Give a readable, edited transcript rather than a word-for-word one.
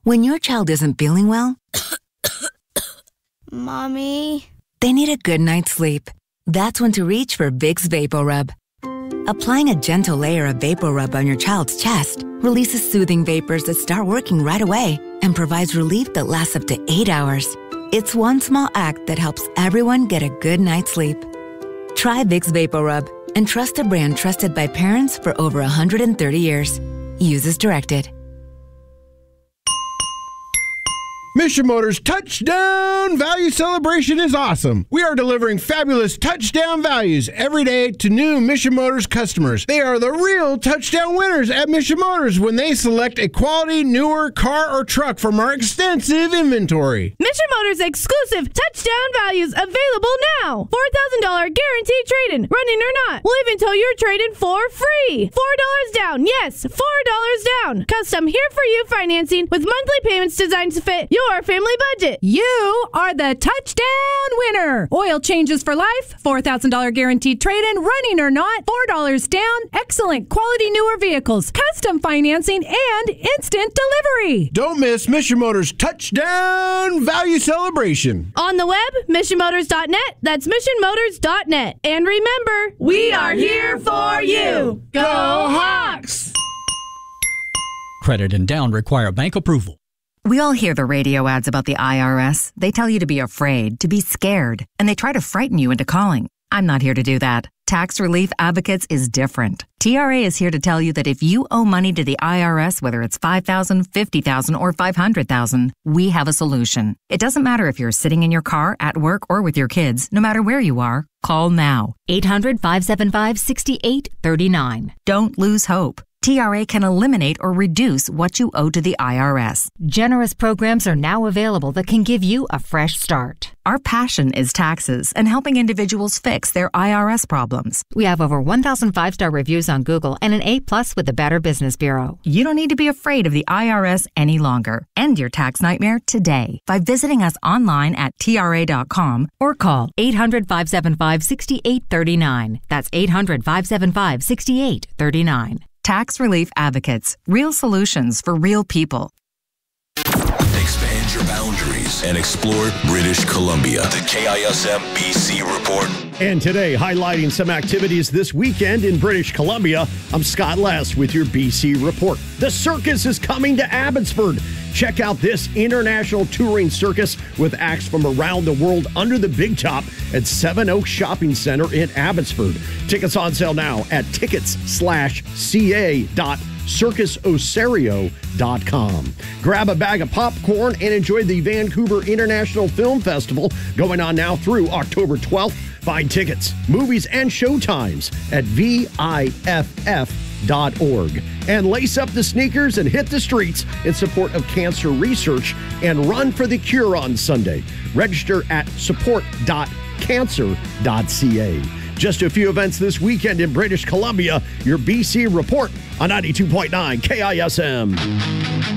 When your child isn't feeling well, Mommy? They need a good night's sleep. That's when to reach for Vicks VapoRub. Applying a gentle layer of VapoRub on your child's chest releases soothing vapors that start working right away and provides relief that lasts up to 8 hours. It's one small act that helps everyone get a good night's sleep. Try Vicks VapoRub and trust a brand trusted by parents for over 130 years. Use as directed. Mission Motors Touchdown Value Celebration is awesome. We are delivering fabulous touchdown values every day to new Mission Motors customers. They are the real touchdown winners at Mission Motors when they select a quality newer car or truck from our extensive inventory. Mission Motors exclusive touchdown values available now. $4,000 guaranteed trade-in, running or not. We'll even tow your trade-in for free. $4 down. Yes, $4 down. Custom here for you financing with monthly payments designed to fit your family budget. You are the touchdown winner. Oil changes for life, $4,000 guaranteed trade-in, running or not, $4 down, excellent quality newer vehicles, custom financing, and instant delivery. Don't miss Mission Motors Touchdown Value Celebration. On the web, missionmotors.net. That's missionmotors.net. And remember, we are here for you. Go Hawks! Credit and down require bank approval. We all hear the radio ads about the IRS. They tell you to be afraid, to be scared, and they try to frighten you into calling. I'm not here to do that. Tax Relief Advocates is different. TRA is here to tell you that if you owe money to the IRS, whether it's $5,000, $50,000, or $500,000, we have a solution. It doesn't matter if you're sitting in your car, at work, or with your kids. No matter where you are, call now. 800-575-6839. Don't lose hope. TRA can eliminate or reduce what you owe to the IRS. Generous programs are now available that can give you a fresh start. Our passion is taxes and helping individuals fix their IRS problems. We have over 1,000 5-star reviews on Google and an A+ with the Better Business Bureau. You don't need to be afraid of the IRS any longer. End your tax nightmare today by visiting us online at TRA.com or call 800-575-6839. That's 800-575-6839. Tax Relief Advocates. Real solutions for real people. Expand your boundaries and explore British Columbia. The KISM BC Report. And today, highlighting some activities this weekend in British Columbia, I'm Scott Less with your BC Report. The circus is coming to Abbotsford. Check out this international touring circus with acts from around the world under the big top at Seven Oaks Shopping Center in Abbotsford. Tickets on sale now at tickets/ca.circusosario.com. Grab a bag of popcorn and enjoy the Vancouver International Film Festival going on now through October 12th. Find tickets, movies, and showtimes at VIFF.org. And lace up the sneakers and hit the streets in support of cancer research and run for the cure on Sunday. Register at support.cancer.ca. Just a few events this weekend in British Columbia. Your BC Report on 92.9 KISM.